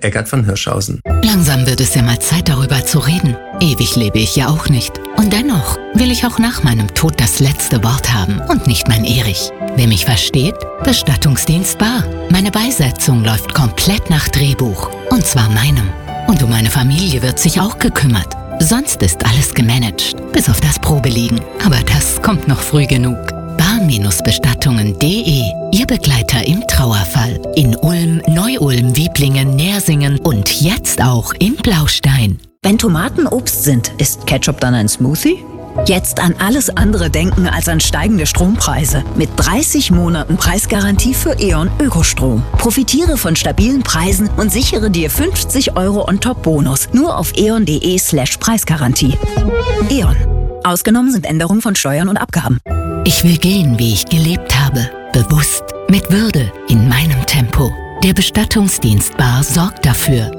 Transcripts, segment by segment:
Eggert von Hirschhausen. Langsam wird es ja mal Zeit, darüber zu reden. Ewig lebe ich ja auch nicht. Und dennoch will ich auch nach meinem Tod das letzte Wort haben und nicht mein Erich. Wer mich versteht? Bestattungsdienst Bar. Meine Beisetzung läuft komplett nach Drehbuch. Und zwar meinem. Und um meine Familie wird sich auch gekümmert. Sonst ist alles gemanagt, bis auf das Probeliegen. Aber das kommt noch früh genug. Bar-Bestattungen.de, Ihr Begleiter im Trauerfall. In Ulm, Neu-Ulm, Wieblingen, Nersingen und jetzt auch in Blaustein. Wenn Tomaten Obst sind, ist Ketchup dann ein Smoothie? Jetzt an alles andere denken als an steigende Strompreise. Mit 30 Monaten Preisgarantie für E.ON Ökostrom. Profitiere von stabilen Preisen und sichere dir 50 € on top Bonus. Nur auf eon.de/Preisgarantie. E.ON. Ausgenommen sind Änderungen von Steuern und Abgaben. Ich will gehen, wie ich gelebt habe. Bewusst, mit Würde, in meinem Tempo. Der Bestattungsdienst Bar sorgt dafür.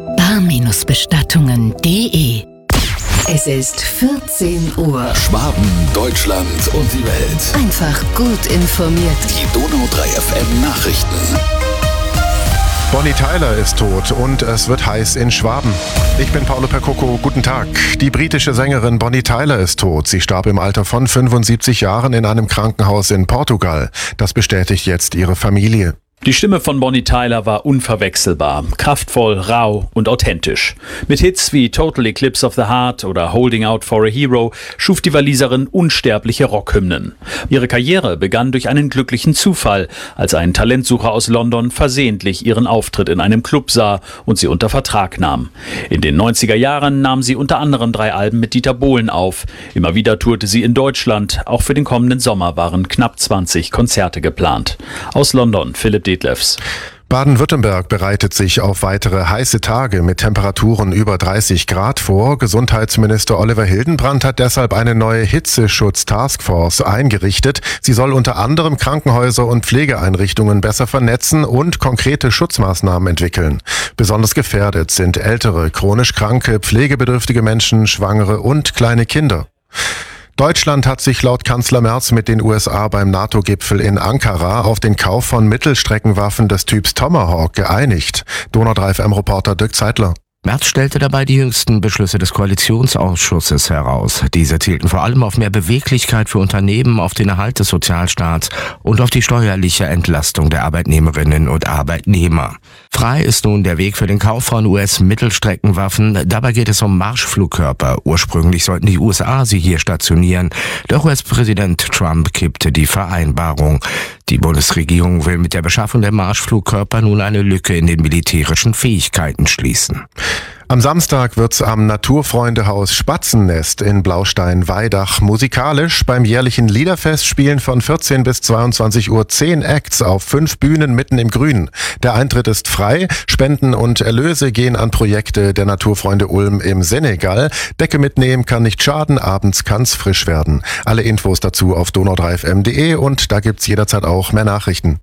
Bar-Bestattungen.de. Es ist 14 Uhr. Schwaben, Deutschland und die Welt. Einfach gut informiert. Die Donau 3 FM Nachrichten. Bonnie Tyler ist tot und es wird heiß in Schwaben. Ich bin Paolo Percoco, guten Tag. Die britische Sängerin Bonnie Tyler ist tot. Sie starb im Alter von 75 Jahren in einem Krankenhaus in Portugal. Das bestätigt jetzt ihre Familie. Die Stimme von Bonnie Tyler war unverwechselbar, kraftvoll, rau und authentisch. Mit Hits wie Total Eclipse of the Heart oder Holding Out for a Hero schuf die Waliserin unsterbliche Rockhymnen. Ihre Karriere begann durch einen glücklichen Zufall, als ein Talentsucher aus London versehentlich ihren Auftritt in einem Club sah und sie unter Vertrag nahm. In den 90er Jahren nahm sie unter anderem 3 Alben mit Dieter Bohlen auf. Immer wieder tourte sie in Deutschland. Auch für den kommenden Sommer waren knapp 20 Konzerte geplant. Aus London, Philipp Detlefs. Baden-Württemberg bereitet sich auf weitere heiße Tage mit Temperaturen über 30 Grad vor. Gesundheitsminister Oliver Hildenbrand hat deshalb eine neue Hitzeschutz-Taskforce eingerichtet. Sie soll unter anderem Krankenhäuser und Pflegeeinrichtungen besser vernetzen und konkrete Schutzmaßnahmen entwickeln. Besonders gefährdet sind ältere, chronisch kranke, pflegebedürftige Menschen, Schwangere und kleine Kinder. Deutschland hat sich laut Kanzler Merz mit den USA beim NATO-Gipfel in Ankara auf den Kauf von Mittelstreckenwaffen des Typs Tomahawk geeinigt. Donau 3 FM-Reporter Dirk Zeitler. Merz stellte dabei die jüngsten Beschlüsse des Koalitionsausschusses heraus. Diese zielten vor allem auf mehr Beweglichkeit für Unternehmen, auf den Erhalt des Sozialstaats und auf die steuerliche Entlastung der Arbeitnehmerinnen und Arbeitnehmer. Frei ist nun der Weg für den Kauf von US-Mittelstreckenwaffen. Dabei geht es um Marschflugkörper. Ursprünglich sollten die USA sie hier stationieren. Doch US-Präsident Trump kippte die Vereinbarung. Die Bundesregierung will mit der Beschaffung der Marschflugkörper nun eine Lücke in den militärischen Fähigkeiten schließen. Am Samstag wird's am Naturfreundehaus Spatzennest in Blaustein-Weidach musikalisch. Beim jährlichen Liederfest spielen von 14 bis 22 Uhr 10 Acts auf 5 Bühnen mitten im Grünen. Der Eintritt ist frei. Spenden und Erlöse gehen an Projekte der Naturfreunde Ulm im Senegal. Decke mitnehmen kann nicht schaden, abends kann's frisch werden. Alle Infos dazu auf donau3fm.de und da gibt's jederzeit auch mehr Nachrichten.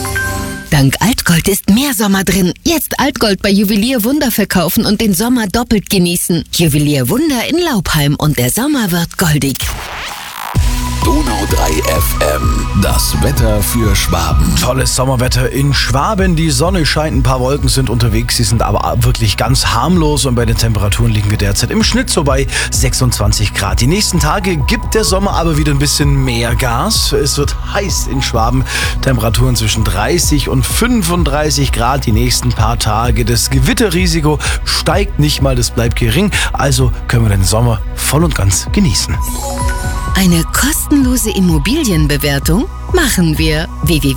Dank Altgold ist mehr Sommer drin. Jetzt Altgold bei Juwelier Wunder verkaufen und den Sommer doppelt genießen. Juwelier Wunder in Laubheim und der Sommer wird goldig. Donau 3 FM, das Wetter für Schwaben. Tolles Sommerwetter in Schwaben. Die Sonne scheint, ein paar Wolken sind unterwegs. Sie sind aber wirklich ganz harmlos und bei den Temperaturen liegen wir derzeit im Schnitt so bei 26 Grad. Die nächsten Tage gibt der Sommer aber wieder ein bisschen mehr Gas. Es wird heiß in Schwaben. Temperaturen zwischen 30 und 35 Grad die nächsten paar Tage. Das Gewitterrisiko steigt nicht mal, das bleibt gering. Also können wir den Sommer voll und ganz genießen. Eine kostenlose Immobilienbewertung machen wir.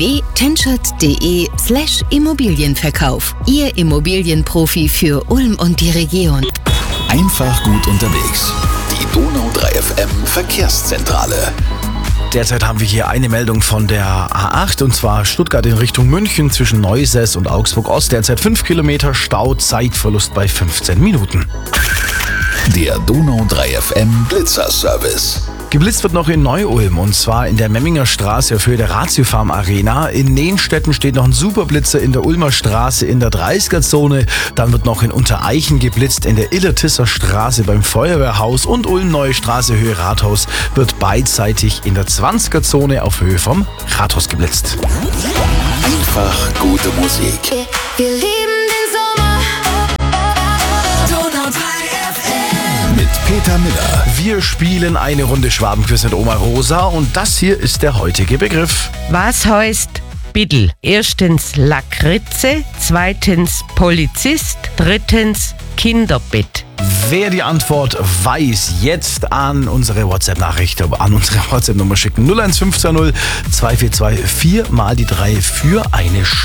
www.tenschert.de/Immobilienverkauf. Ihr Immobilienprofi für Ulm und die Region. Einfach gut unterwegs. Die Donau 3 FM Verkehrszentrale. Derzeit haben wir hier eine Meldung von der A8 und zwar Stuttgart in Richtung München zwischen Neusäß und Augsburg Ost. Derzeit 5 Kilometer Stau, Zeitverlust bei 15 Minuten. Der Donau 3 FM Blitzerservice. Geblitzt wird noch in Neu-Ulm und zwar in der Memminger Straße auf Höhe der Ratiofarm Arena. In Nehnstetten steht noch ein Superblitzer in der Ulmer Straße in der 30er-Zone. Dann wird noch in Untereichen geblitzt in der Illertisser Straße beim Feuerwehrhaus und Ulm-Neue Straße Höhe Rathaus wird beidseitig in der 20er-Zone auf Höhe vom Rathaus geblitzt. Einfach gute Musik. Wir lieben den Sommer. Andrea Miller. Wir spielen eine Runde Schwabenquiz mit Oma Rosa und das hier ist der heutige Begriff. Was heißt Biddel? Erstens Lakritze, zweitens Polizist, drittens Kinderbett. Wer die Antwort weiß, jetzt an unsere WhatsApp-Nachricht, an unsere WhatsApp-Nummer schicken. 01520 242 4 mal die 3 für eine